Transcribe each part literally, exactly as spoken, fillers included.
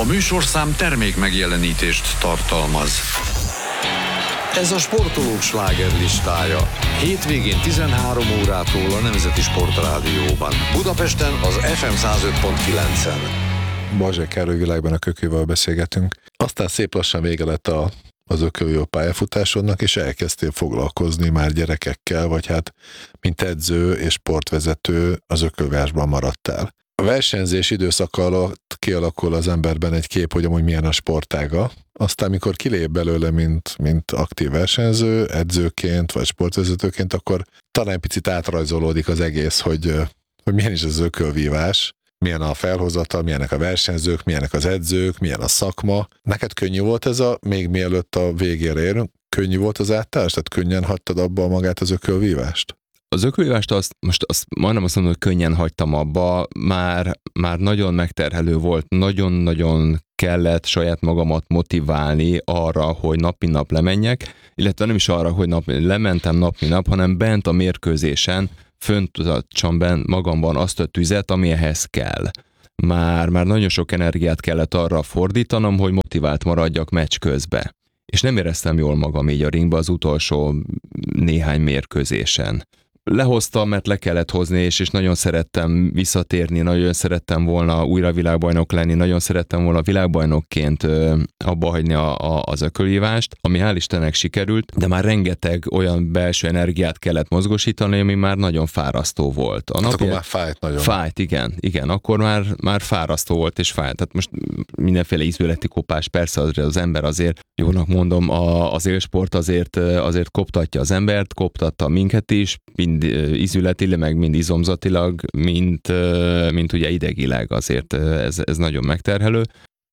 A műsorszám termék megjelenítést tartalmaz. Ez a sportolók slágerlistája. Hétvégén tizenhárom órától a Nemzeti Sportrádióban. Budapesten az ef em száz öt pont kilencen. Balzsai Károly Világban a Kökővel beszélgetünk. Aztán szép lassan vége lett a, az ököljó pályafutásodnak, és elkezdtél foglalkozni már gyerekekkel, vagy hát mint edző és sportvezető az ökölvásban maradtál. A versenyzés időszaka alatt kialakul az emberben egy kép, hogy amúgy milyen a sportága. Aztán, mikor kilép belőle, mint, mint aktív versenyző, edzőként vagy sportvezetőként, akkor talán picit átrajzolódik az egész, hogy, hogy milyen is az ökölvívás, milyen a felhozata, milyenek a versenyzők, milyenek az edzők, milyen a szakma. Neked könnyű volt ez a, még mielőtt a végére érünk, könnyű volt az átállás? Tehát könnyen hagytad abba magát az ökölvívást? Az ökölvívást azt, most azt, majdnem azt mondom, hogy könnyen hagytam abba, már, már nagyon megterhelő volt, nagyon-nagyon kellett saját magamat motiválni arra, hogy napi nap lemenjek, illetve nem is arra, hogy nap, lementem napi nap, hanem bent a mérkőzésen föntartsam benn magamban azt a tüzet, ami ehhez kell. Már, már nagyon sok energiát kellett arra fordítanom, hogy motivált maradjak meccs közbe. És nem éreztem jól magam így a ringbe az utolsó néhány mérkőzésen. Lehoztam, mert le kellett hozni, és, és nagyon szerettem visszatérni, nagyon szerettem volna újra világbajnok lenni, nagyon szerettem volna világbajnokként ö, abba hagyni a, a, az ökölvívást, ami hál' Istennek sikerült, de már rengeteg olyan belső energiát kellett mozgosítani, ami már nagyon fárasztó volt. A hát napi... akkor már fájt nagyon. Fájt, igen, igen, akkor már, már fárasztó volt, és fájt. Tehát most mindenféle ízületi kopás, persze az, az ember azért, jónak mondom, a, az élsport azért, azért koptatja az embert, koptatta minket is, mind ízületileg, meg mind izomzatilag, mint, mint ugye idegileg azért ez, ez nagyon megterhelő,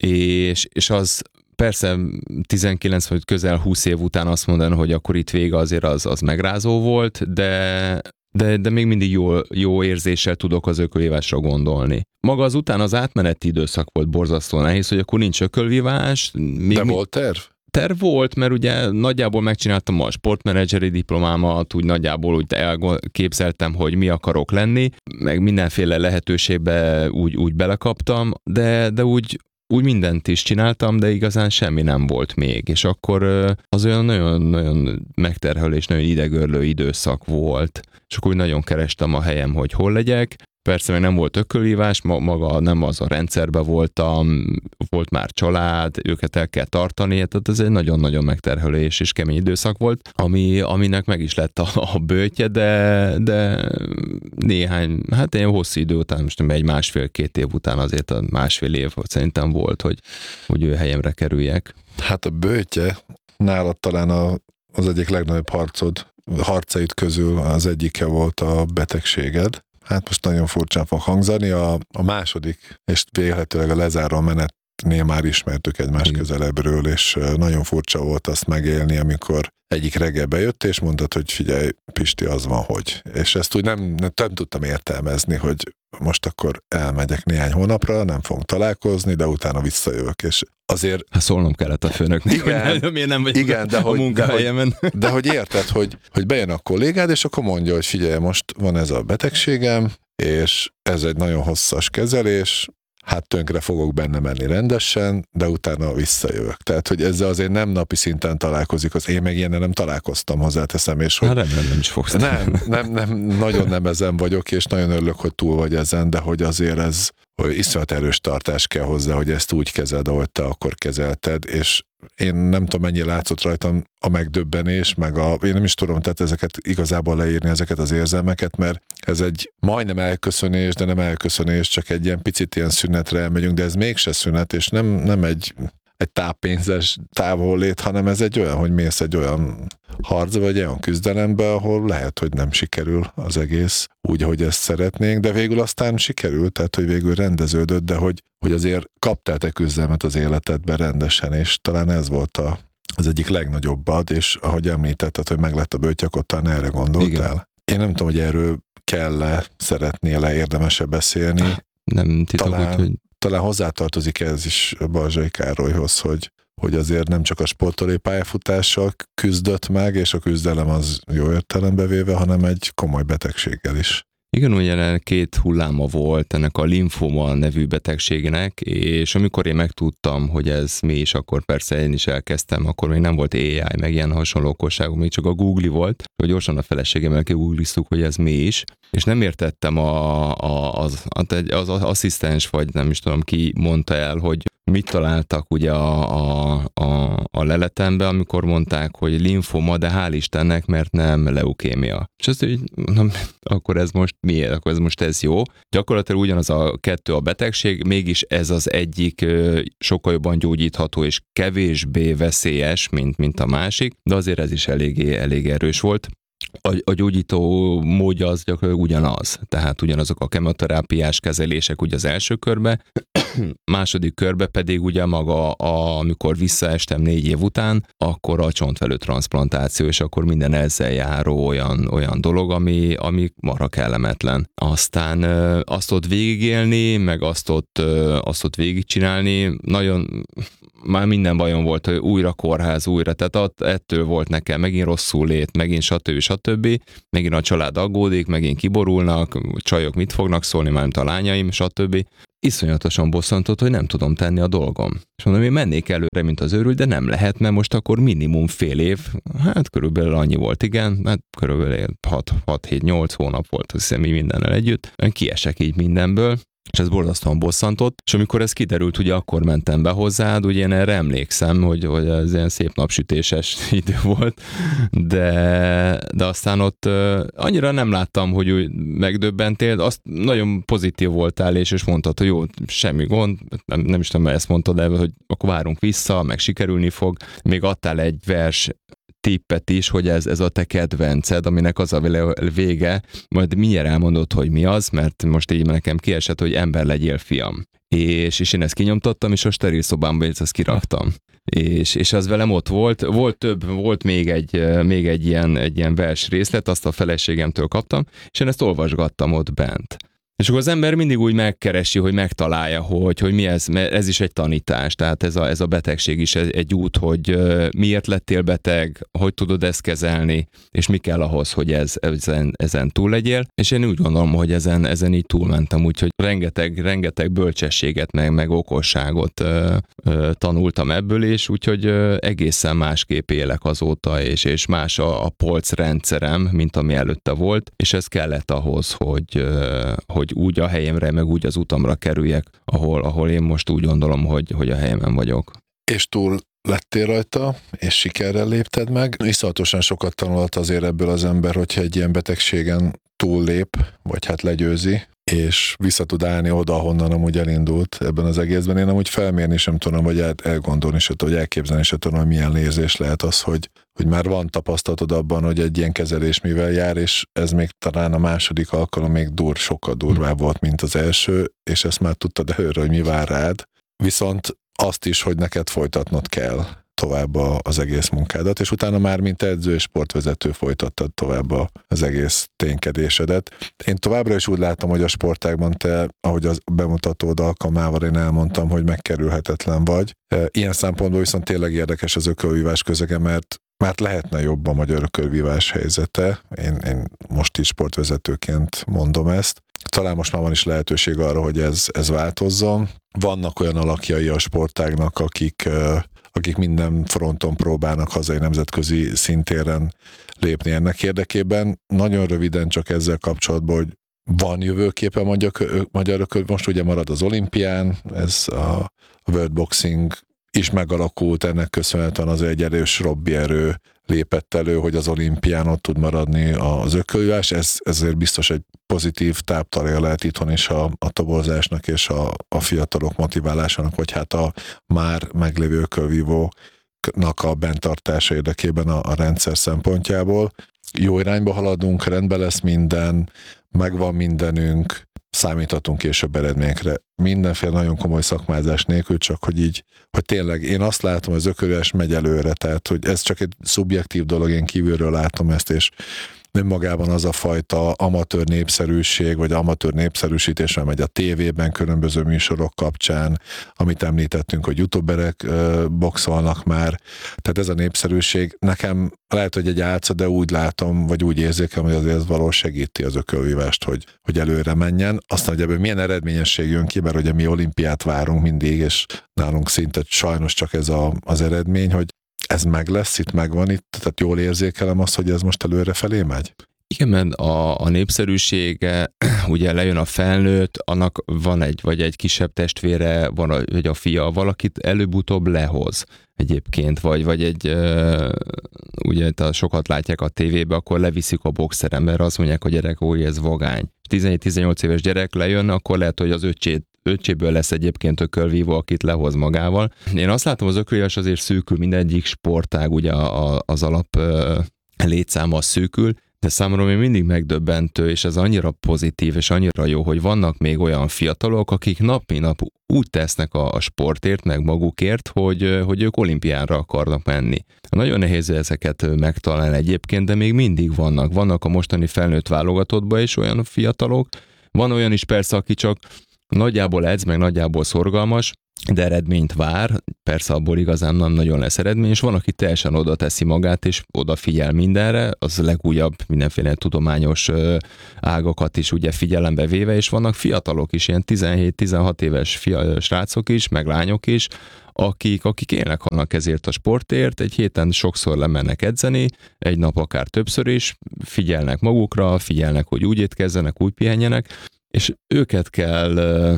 és, és az persze tizenkilenc vagy közel húsz év után azt mondani, hogy akkor itt vége azért az, az megrázó volt, de, de, de még mindig jó, jó érzéssel tudok az ökölvívásra gondolni. Maga az után az átmeneti időszak volt borzasztó nehéz, hogy akkor nincs ökölvívás. De mi... volt terv? Terv volt, mert ugye nagyjából megcsináltam a sportmenedzseri diplomámat, úgy nagyjából úgy elképzeltem, hogy mi akarok lenni, meg mindenféle lehetőségbe úgy, úgy belekaptam, de, de úgy, úgy mindent is csináltam, de igazán semmi nem volt még, és akkor az olyan nagyon-nagyon megterhelő és nagyon idegörlő időszak volt, és akkor úgy nagyon kerestem a helyem, hogy hol legyek. Persze meg nem volt ökölvívás, maga nem az a rendszerben voltam, volt már család, őket el kell tartani, tehát ez egy nagyon-nagyon megterhelő és, és kemény időszak volt, ami, aminek meg is lett a, a böjtje, de, de néhány, hát ilyen hosszú idő után, most nem egy másfél-két év után azért a másfél év szerintem volt, hogy, hogy ő helyemre kerüljek. Hát a böjtje nálad talán a, az egyik legnagyobb harcod, harcaid közül az egyike volt a betegséged. Hát most nagyon furcsán fog hangzani, a, a második, és vélhetőleg a lezáró menetnél már ismertük egymást Igen. közelebbről, és nagyon furcsa volt azt megélni, amikor egyik reggel bejött, és mondtad, hogy figyelj, Pisti, az van, hogy. És ezt úgy nem, nem, nem tudtam értelmezni, hogy most akkor elmegyek néhány hónapra, nem fogunk találkozni, de utána visszajövök, és azért... Hát szólnom kellett a főnöknek, igen, hogy miért nem vagyok igen, de a hogy, munkahelyemen. De, de hogy érted, hogy, hogy bejön a kollégád, és akkor mondja, hogy figyelj, most van ez a betegségem, és ez egy nagyon hosszas kezelés, hát tönkre fogok benne menni rendesen, de utána visszajövök. Tehát, hogy ezzel azért nem napi szinten találkozik, az én meg ilyen nem találkoztam, hozzáteszem, és hogy... Hát remélem nem is fogsz. Nem, nem, nem, nagyon nem ezen vagyok, és nagyon örülök, hogy túl vagy ezen, de hogy azért ez, hogy iszonyat erős tartás kell hozzá, hogy ezt úgy kezeld, ahogy te akkor kezelted, és én nem tudom, mennyi látszott rajtam a megdöbbenés, meg a, én nem is tudom, tehát ezeket igazából leírni, ezeket az érzelmeket, mert ez egy majdnem elköszönés, de nem elköszönés, csak egy ilyen picit ilyen szünetre elmegyünk, de ez mégse szünet, és nem, nem egy, egy táppénzes távollét, hanem ez egy olyan, hogy mész egy olyan harcba, vagy olyan küzdelembe, ahol lehet, hogy nem sikerül az egész úgy, ahogy ezt szeretnénk, de végül aztán sikerült, tehát hogy végül rendeződött, de hogy, hogy azért kaptál te küzdelmet az életedben rendesen, és talán ez volt a, az egyik legnagyobbad, és ahogy említetted, hogy meg lett a böjtje, akkor talán erre gondoltál. Igen. Én nem tudom, hogy erről kell-e, szeretnél-e, érdemese beszélni. Nem titok, talán, úgy, hogy... talán hozzátartozik ez is Balzsai Károlyhoz, hogy hogy azért nem csak a sportolói pályafutással küzdött meg, és a küzdelem az jó értelembe véve, hanem egy komoly betegséggel is. Igen, ugye két hulláma volt ennek a limfoma nevű betegségnek, és amikor én megtudtam, hogy ez mi is, akkor persze én is elkezdtem, akkor még nem volt á i, meg ilyen hasonló okosságok, még csak a Google volt, hogy gyorsan a feleségemmel kigoogliztuk, hogy ez mi is, és nem értettem a, a, az, az, az asszisztens, vagy nem is tudom ki mondta el, hogy mit találtak ugye a, a, a, a leletembe, amikor mondták, hogy limfoma, de hál' Istennek, mert nem leukémia. És azt, hogy na, akkor ez most miért? Akkor ez most ez jó. Gyakorlatilag ugyanaz a kettő a betegség, mégis ez az egyik sokkal jobban gyógyítható és kevésbé veszélyes, mint, mint a másik, de azért ez is eléggé, elég erős volt. A, a gyógyító módja az gyakorlatilag ugyanaz, tehát ugyanazok a kemoterápiás kezelések ugye az első körbe, második körbe pedig ugye maga, a, amikor visszaestem négy év után, akkor a csontvelő transzplantáció, és akkor minden ezzel járó olyan, olyan dolog, ami, ami marha kellemetlen. Aztán azt ott végigélni, meg azt ott, azt ott végigcsinálni, nagyon... Már minden bajom volt, hogy újra kórház, újra, tehát att, ettől volt nekem megint rosszul lét, megint stb. stb. Megint a család aggódik, megint kiborulnak, csajok mit fognak szólni, mármint a lányaim, stb. Iszonyatosan bosszantott, hogy nem tudom tenni a dolgom. És mondom, én mennék előre, mint az őrült, de nem lehet, mert most akkor minimum fél év, hát körülbelül annyi volt, igen, hát körülbelül hat hét nyolc hónap volt, azt hiszem, mi mindennel együtt. Kiesek így mindenből, és ez borzasztóan bosszantott, és amikor ez kiderült, ugye akkor mentem be hozzád, ugye én erre emlékszem, hogy, hogy ez ilyen szép napsütéses idő volt, de, de aztán ott uh, annyira nem láttam, hogy úgy megdöbbentél, azt nagyon pozitív voltál, és, és mondtad, hogy jó, semmi gond, nem, nem is tudom, mert ezt mondtad, de hogy akkor várunk vissza, meg sikerülni fog, még adtál egy vers tippet is, hogy ez, ez a te kedvenced, aminek az a vége, majd mindjárt elmondod, hogy mi az, mert most így nekem kiesett, hogy ember legyél, fiam. És, és én ezt kinyomtattam, és a steril szobámban ezt kiraktam. És, és az velem ott volt, volt több, volt még egy, még egy ilyen, egy ilyen vers részlet, azt a feleségemtől kaptam, és én ezt olvasgattam ott bent. És akkor az ember mindig úgy megkeresi, hogy megtalálja, hogy, hogy mi ez, mert ez is egy tanítás, tehát ez a, ez a betegség is egy, egy út, hogy miért lettél beteg, hogy tudod ezt kezelni, és mi kell ahhoz, hogy ez, ezen, ezen túl legyél. És én úgy gondolom, hogy ezen, ezen így túlmentem, úgyhogy rengeteg, rengeteg bölcsességet, meg, meg okosságot ö, ö, tanultam ebből, és úgyhogy ö, egészen másképp élek azóta, és, és más a, a polcrendszerem, mint ami előtte volt, és ez kellett ahhoz, hogy, ö, hogy úgy a helyemre, meg úgy az utamra kerüljek, ahol, ahol én most úgy gondolom, hogy, hogy a helyemen vagyok. És túl lettél rajta, és sikerrel lépted meg. Iszonyatosan sokat tanult azért ebből az ember, hogyha egy ilyen betegségen túllép, vagy hát legyőzi, és vissza tud állni oda, ahonnan amúgy elindult ebben az egészben. Én amúgy felmérni sem tudom, vagy elgondolni sem tudom, vagy elképzelni sem tudom, hogy milyen érzés lehet az, hogy, hogy már van tapasztalatod abban, hogy egy ilyen kezelés mivel jár, és ez még talán a második alkalom még dur, sokkal durvább volt, mint az első, és ezt már tudtad előre, hogy mi vár rád. Viszont azt is, hogy neked folytatnod kell tovább az egész munkádat, és utána már, mint edző és sportvezető folytattad tovább az egész ténykedésedet. Én továbbra is úgy látom, hogy a sportágban te, ahogy az bemutatód alkalmával én elmondtam, hogy megkerülhetetlen vagy. Ilyen szempontból viszont tényleg érdekes az ökölvívás közege, mert mert lehetne jobb a magyar ökölvívás helyzete. Én, én most is sportvezetőként mondom ezt. Talán most már van is lehetőség arra, hogy ez, ez változzon. Vannak olyan alakjai a sportágnak, akik, akik minden fronton próbálnak hazai nemzetközi szintéren lépni ennek érdekében. Nagyon röviden csak ezzel kapcsolatban, hogy van jövőképe magyar, magyar ököl, most ugye marad az olimpián, ez a World Boxing is megalakult, ennek köszönhetően az egy erős robbi erő lépett elő, hogy az olimpián ott tud maradni az ökölvívás, ez, ezért biztos egy pozitív táptalja lehet itthon is a, a toborzásnak és a, a fiatalok motiválásának, vagy hát a már meglévő ökölvívóknak a benntartása érdekében a, a rendszer szempontjából. Jó irányba haladunk, rendben lesz minden, megvan mindenünk, számíthatunk később eredményekre. Mindenféle nagyon komoly szakmázás nélkül, csak hogy így, hogy tényleg én azt látom, hogy az ökölvívás megy előre, tehát hogy ez csak egy szubjektív dolog, én kívülről látom ezt, és önmagában az a fajta amatőr népszerűség, vagy amatőr népszerűsítés, ami megy a tévében különböző műsorok kapcsán, amit említettünk, hogy youtuberek boxolnak már. Tehát ez a népszerűség nekem lehet, hogy egy álca, de úgy látom, vagy úgy érzékem, hogy azért ez valahol segíti az ökölvívást, hogy, hogy előre menjen. Aztán, hogy ebből milyen eredményesség jön ki, mert ugye mi olimpiát várunk mindig, és nálunk szinte sajnos csak ez a, az eredmény, hogy ez meg lesz, itt megvan itt, tehát jól érzékelem azt, hogy ez most előre felé megy? Igen, mert a, a népszerűsége, ugye lejön a felnőtt, annak van egy, vagy egy kisebb testvére, van a, vagy a fia, valakit előbb-utóbb lehoz egyébként, vagy, vagy egy, uh, ugye sokat látják a tévébe, akkor leviszik a boxeren, mert azt mondják, hogy gyerek, úgy ez vagány. tizenegy-tizennyolc éves gyerek lejön, akkor lehet, hogy az öccsét öccséből lesz egyébként ökölvívó, akit lehoz magával. Én azt látom, az ökölvívás azért szűkül, mindegyik sportág, ugye az alap uh, létszáma az szűkül, de számomra még mindig megdöbbentő, és ez annyira pozitív, és annyira jó, hogy vannak még olyan fiatalok, akik nap mint nap úgy tesznek a, a sportért, meg magukért, hogy, hogy ők olimpiánra akarnak menni. Nagyon nehéz ezeket megtalálni egyébként, de még mindig vannak. Vannak a mostani felnőtt válogatottban is olyan fiatalok, van olyan is persze, aki csak nagyjából edz, meg nagyjából szorgalmas, de eredményt vár, persze abból igazán nem nagyon lesz eredmény, és van, aki teljesen oda teszi magát, és odafigyel mindenre, az legújabb mindenféle tudományos ágakat is ugye figyelembe véve, és vannak fiatalok is, ilyen tizenhét-tizenhat éves fia, srácok is, meg lányok is, akik, akik élnek annak ezért a sportért, egy héten sokszor lemennek edzeni, egy nap akár többször is, figyelnek magukra, figyelnek, hogy úgy étkezzenek, úgy pihenjenek, és őket kell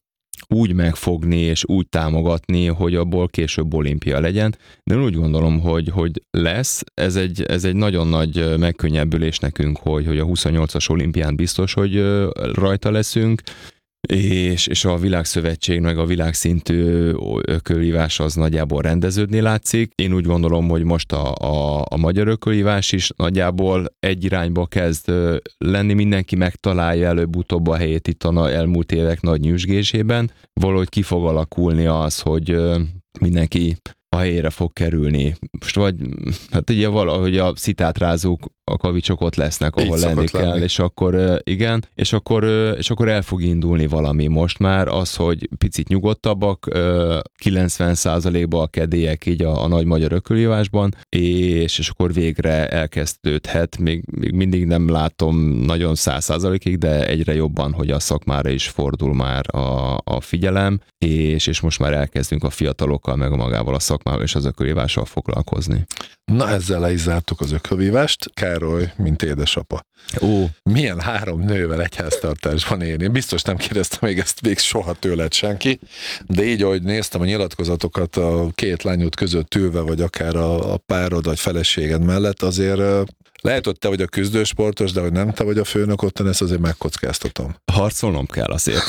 úgy megfogni és úgy támogatni, hogy abból később olimpia legyen. De úgy gondolom, hogy, hogy lesz. Ez egy, ez egy nagyon nagy megkönnyebbülés nekünk, hogy, hogy a huszonnyolcas olimpián biztos, hogy rajta leszünk, és, és a világszövetség meg a világszintű ökölívás az nagyjából rendeződni látszik. Én úgy gondolom, hogy most a, a, a magyar ökölívás is nagyjából egy irányba kezd lenni, mindenki megtalálja előbb-utóbb a helyét itt a elmúlt évek nagy nyüzsgésében. Valahogy ki fog alakulni az, hogy mindenki a helyére fog kerülni. Most vagy, hát ugye valahogy a szitátrázók, a kavicsok ott lesznek, ahol lenni kell, lenni. és akkor igen, és akkor, és akkor el fog indulni valami most már, az, hogy picit nyugodtabbak, kilencven százalékban a kedélyek így a, a nagy magyar ökölívásban, és, és akkor végre elkezdődhet, még, még mindig nem látom nagyon száz százalékig, de egyre jobban, hogy a szakmára is fordul már a, a figyelem, és, és most már elkezdünk a fiatalokkal, meg a magával a szakmával és az ökövívással foglalkozni. Na, ezzel le is zártuk az ökölvívást. Károly, mint édesapa. Ó. Milyen három nővel egy háztartásban élni? Biztos nem kérdeztem még ezt még soha tőled senki, de így, ahogy néztem a nyilatkozatokat a két lányod között ülve, vagy akár a, a párod, vagy feleséged mellett, azért lehet, hogy te vagy a küzdősportos, de hogy nem te vagy a főnök ottan, ezt azért megkockáztatom. Harcolnom kell azért.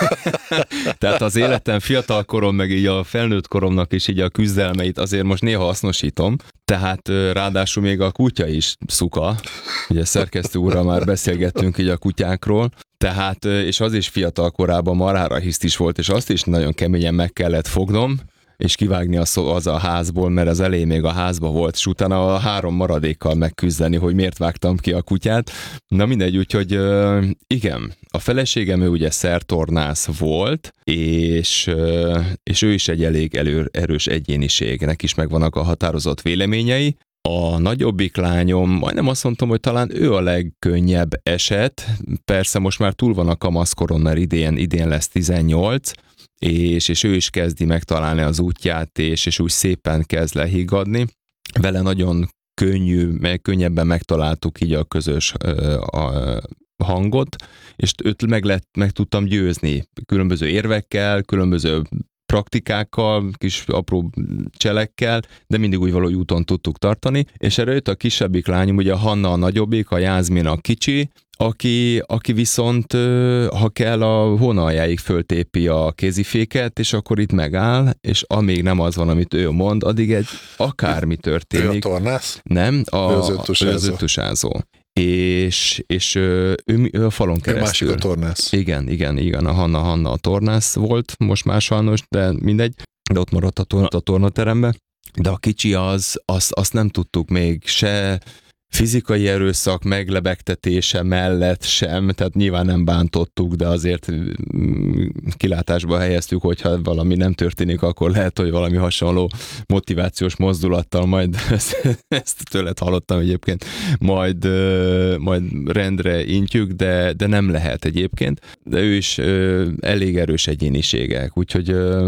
Tehát az életem fiatal korom, meg így a felnőtt koromnak is így a küzdelmeit azért most néha hasznosítom. Tehát ráadásul még a kutya is szuka. Ugye szerkesztő úrral már beszélgettünk így a kutyákról. Tehát, és az is fiatal korában marhára hisztis volt, és azt is nagyon keményen meg kellett fognom, és kivágni az, az a házból, mert az elején még a házba volt, és utána a három maradékkal megküzdeni, hogy miért vágtam ki a kutyát. Na mindegy, úgyhogy igen, a feleségem ő ugye szertornász volt, és, és ő is egy elég elő, erős egyéniség, neki is megvannak a határozott véleményei. A nagyobbik lányom, majdnem azt mondtam, hogy talán ő a legkönnyebb eset, persze most már túl van a kamaszkoron, mert idén, idén lesz tizennyolc, És, és ő is kezdi megtalálni az útját, és, és úgy szépen kezd lehiggadni. Vele nagyon könnyű, meg könnyebben megtaláltuk így a közös a hangot, és őt meg, lett, meg tudtam győzni különböző érvekkel, különböző praktikákkal, kis apró cselekkel, de mindig úgy valahogy úton tudtuk tartani, és erre jött a kisebbik lányom, ugye a Hanna a nagyobbik, a Jászmin a kicsi, aki, aki viszont, ha kell, a hónaljáig föltépi a kéziféket, és akkor itt megáll, és amíg nem az van, amit ő mond, addig egy akármi történik. Ő a tornász? Nem, a, az ötösázó. És, és ő, ő a falon keresztül. A másik a tornász. Igen, igen, igen, a Hanna, Hanna a tornász volt, most már sajnos, de mindegy, de ott maradt a, torna, a tornaterembe. De a kicsi az, azt, azt nem tudtuk még se fizikai erőszak meglebegtetése mellett sem, tehát nyilván nem bántottuk, de azért kilátásba helyeztük, hogyha valami nem történik, akkor lehet, hogy valami hasonló motivációs mozdulattal majd, ezt, ezt tőled hallottam egyébként, majd, majd rendre intjük, de, de nem lehet egyébként, de ő is elég erős egyéniségek, úgyhogy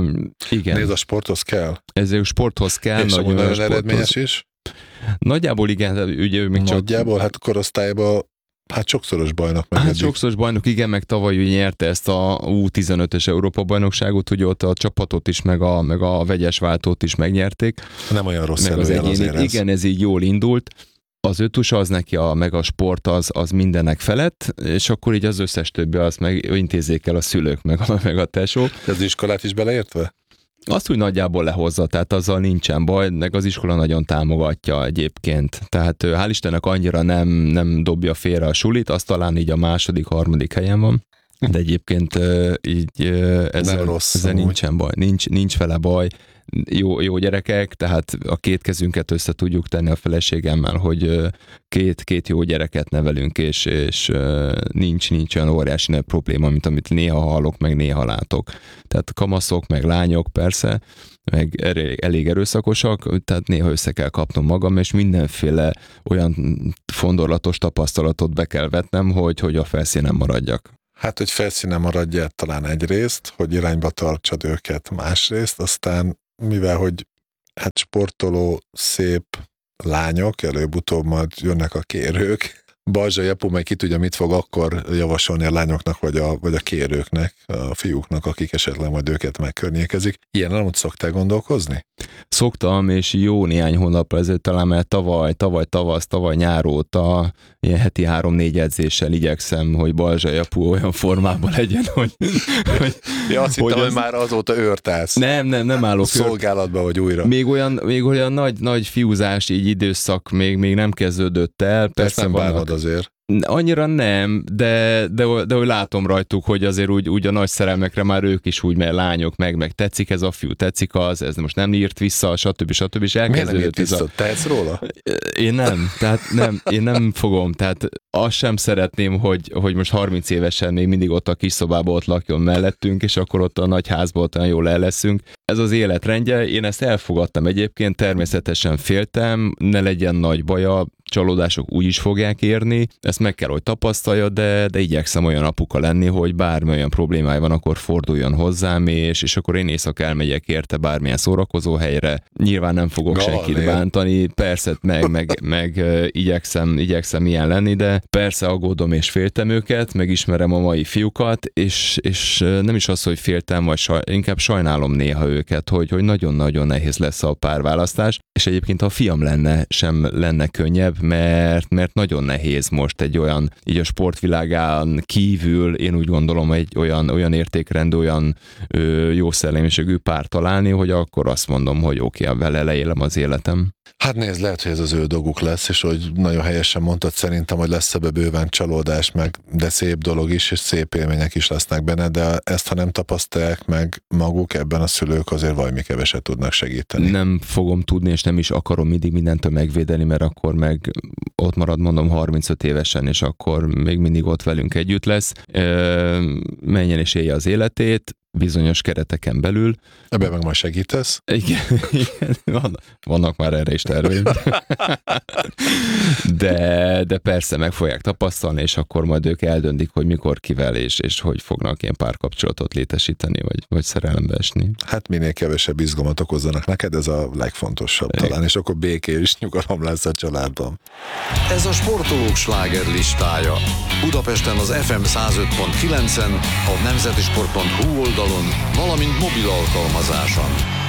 igen. Nézd, a sporthoz kell. Ez a sporthoz kell. És nagyon, nagyon eredményes is. Nagyjából igen, ugye még csak... Nagyjából, hát korosztályban hát sokszoros bajnok meg. Hát eddig. sokszoros bajnok, igen, meg tavaly ő nyerte ezt a U tizenötös Európa bajnokságot, ugye ott a csapatot is, meg a, meg a vegyes váltót is megnyerték. Nem olyan rossz meg az előjel azért ez. Igen, ez így jól indult. Az ötus az neki, a, meg a sport az, az mindenek felett, és akkor így az összes többi azt meg intézzék el a szülők, meg a, meg a tesó. De az iskolát is beleértve? Azt úgy nagyjából lehozza, tehát azzal nincsen baj, meg az iskola nagyon támogatja egyébként. Tehát hál' Istennek annyira nem, nem dobja félre a sulit, az talán így a második, harmadik helyen van. De egyébként így ezzel, rossz, ezzel nincsen baj, nincs, nincs vele baj. Jó, jó gyerekek, tehát a két kezünket össze tudjuk tenni a feleségemmel, hogy két, két jó gyereket nevelünk, és, és nincs, nincs olyan óriási nagy probléma, mint amit néha hallok, meg néha látok. Tehát kamaszok, meg lányok persze, meg elég erőszakosak, tehát néha össze kell kapnom magam, és mindenféle olyan fondorlatos tapasztalatot be kell vetnem, hogy, hogy a felszínen maradjak. Hát, hogy felszínen maradjál talán egyrészt, hogy irányba tartsad őket másrészt, aztán mivel, hogy hát sportoló, szép lányok, előbb-utóbb majd jönnek a kérők, Balzsai apu meg ki tudja, mit fog akkor javasolni a lányoknak, vagy a, vagy a kérőknek, a fiúknak, akik esetleg majd őket megkörnyékezik. Ilyen nem úgy szoktál gondolkozni? Szoktam, és jó néhány hónapra ezért talán, mert tavaly, tavaly tavasz, tavaly nyár óta ilyen heti három-négy edzéssel igyekszem, hogy Balzsai apu olyan formában legyen, hogy... hogy ja, azt hittem, hogy, az... már azóta őrtálsz. Nem, nem, nem állok szolgálatba vagy újra. Még olyan, még olyan nagy, nagy fiúzás így időszak még, még nem kezdődött el. Persze nem bánod azért. Annyira nem, de, de, de hogy látom rajtuk, hogy azért úgy, úgy a nagy szerelmekre már ők is úgy, mert lányok meg, meg tetszik ez a fiú, tetszik az, ez most nem írt vissza, stb. stb. És miért nem írt vissza? A... Tehetsz róla? Én nem, tehát nem, én nem fogom, tehát azt sem szeretném, hogy, hogy most harminc évesen még mindig ott a kis szobában ott lakjon mellettünk, és akkor ott a nagy házban ott olyan jól el leszünk. Ez az életrendje, én ezt elfogadtam egyébként, természetesen féltem, ne legyen nagy baja, csalódások úgy is fogják érni, ezt meg kell, hogy tapasztalja, de, de igyekszem olyan apuka lenni, hogy bármi olyan problémája van, akkor forduljon hozzám, és, és akkor én éjszaka elmegyek érte bármilyen szórakozó helyre. Nyilván nem fogok Gal, senkit lél. bántani, persze meg, meg, meg igyekszem, igyekszem ilyen lenni, de persze aggódom és féltem őket, megismerem a mai fiúkat, és, és nem is az, hogy féltem, vagy saj, inkább sajnálom néha őket, hogy, hogy nagyon-nagyon nehéz lesz a párválasztás, és egyébként ha a fiam lenne, sem lenne könnyebb, mert, mert nagyon nehéz most egy olyan, így a sportvilágán kívül, én úgy gondolom, egy olyan, olyan értékrend, olyan ö, jó szellemiségű pár találni, hogy akkor azt mondom, hogy oké, okay, vele leélem az életem. Hát nézd, lehet, hogy ez az ő dolguk lesz, és hogy nagyon helyesen mondtad szerintem, hogy lesz ebbe bőven csalódás, meg, de szép dolog is, és szép élmények is lesznek benne, de ezt, ha nem tapasztalják meg maguk, ebben a szülők azért valami keveset tudnak segíteni. Nem fogom tudni, és nem is akarom mindig mindentől megvédeni, mert akkor meg ott marad, mondom, harmincöt évesen, és akkor még mindig ott velünk együtt lesz. Menjen és élje az életét, bizonyos kereteken belül. Ebben meg majd segítesz? Igen, igen vannak, vannak már erre is terveim. De, de persze meg fogják tapasztalni, és akkor majd ők eldöntik, hogy mikor, kivel, és, és hogy fognak ilyen párkapcsolatot létesíteni, vagy, vagy szerelembe esni. Hát minél kevesebb izgalmat okozzanak neked, ez a legfontosabb igen. talán, és akkor békés nyugalom lesz a családban. Ez a sportolók slágerlistája. Budapesten az ef em száz öt pont kilencen, a nemzetisport pont hu oldalon, valamint mobil alkalmazáson.